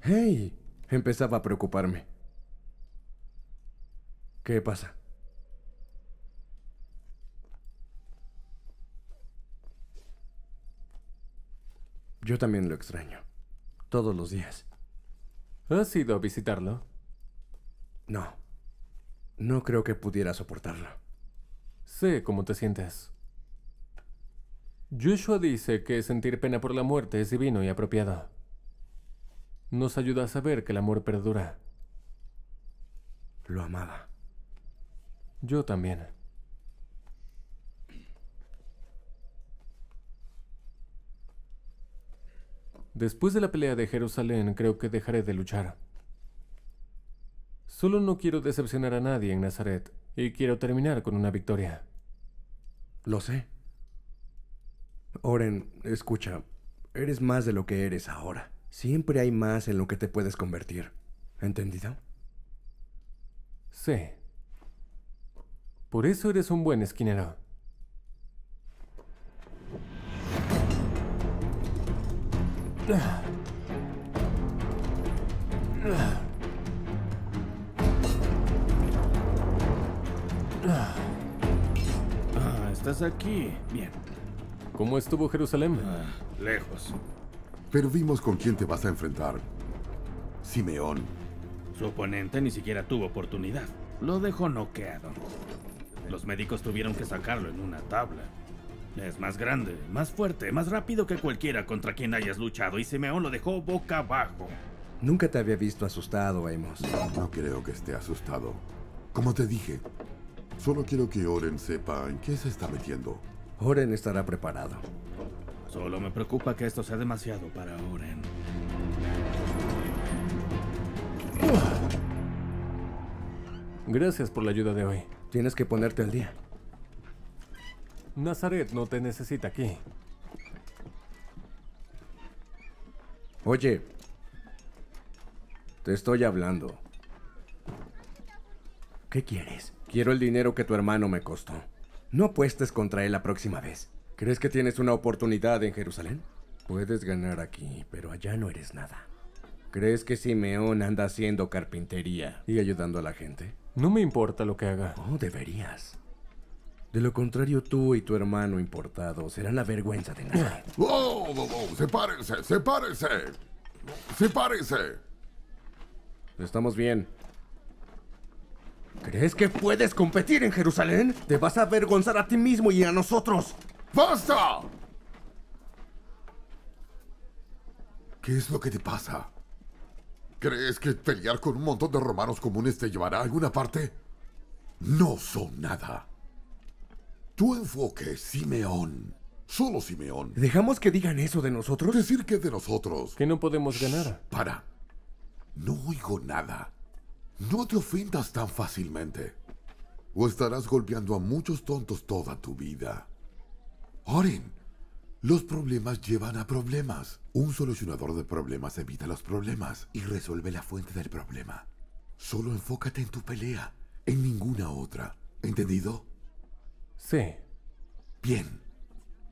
Hey, empezaba a preocuparme. ¿Qué pasa? Yo también lo extraño. Todos los días. ¿Has ido a visitarlo? No. No creo que pudiera soportarlo. Sé cómo te sientes. Joshua dice que sentir pena por la muerte es divino y apropiado. Nos ayuda a saber que el amor perdura. Lo amaba. Yo también. Después de la pelea de Jerusalén, creo que dejaré de luchar. Solo no quiero decepcionar a nadie en Nazaret y quiero terminar con una victoria. Lo sé. Oren, escucha. Eres más de lo que eres ahora. Siempre hay más en lo que te puedes convertir. ¿Entendido? Sí. Por eso eres un buen esquinero. Estás aquí. Bien. ¿Cómo estuvo Jerusalén? Lejos. Pero vimos con quién te vas a enfrentar. Simeón. Su oponente ni siquiera tuvo oportunidad. Lo dejó noqueado. Los médicos tuvieron que sacarlo en una tabla. Es más grande, más fuerte, más rápido que cualquiera contra quien hayas luchado y Simeón lo dejó boca abajo. Nunca te había visto asustado, Amos. No creo que esté asustado. Como te dije, solo quiero que Oren sepa en qué se está metiendo. Oren estará preparado. Solo me preocupa que esto sea demasiado para Oren. Gracias por la ayuda de hoy. Tienes que ponerte al día. Nazaret no te necesita aquí. Oye, te estoy hablando. ¿Qué quieres? Quiero el dinero que tu hermano me costó. No apuestes contra él la próxima vez. ¿Crees que tienes una oportunidad en Jerusalén? Puedes ganar aquí, pero allá no eres nada. ¿Crees que Simeón anda haciendo carpintería y ayudando a la gente? No me importa lo que haga. Oh, deberías. De lo contrario, tú y tu hermano importado serán la vergüenza de Nazaret. ¡Wow! ¡Wow! ¡Wow! ¡Sepárense! ¡Sepárense! ¡Sepárense! Estamos bien. ¿Crees que puedes competir en Jerusalén? Te vas a avergonzar a ti mismo y a nosotros. ¡Basta! ¿Qué es lo que te pasa? ¿Crees que pelear con un montón de romanos comunes te llevará a alguna parte? No son nada. Tu enfoque es Simeón. Solo Simeón. ¿Dejamos que digan eso de nosotros? Decir que de nosotros. Que no podemos ganar. Para. No oigo nada. No te ofendas tan fácilmente. O estarás golpeando a muchos tontos toda tu vida. Oren, los problemas llevan a problemas. Un solucionador de problemas evita los problemas y resuelve la fuente del problema. Solo enfócate en tu pelea, en ninguna otra. ¿Entendido? Sí. Bien.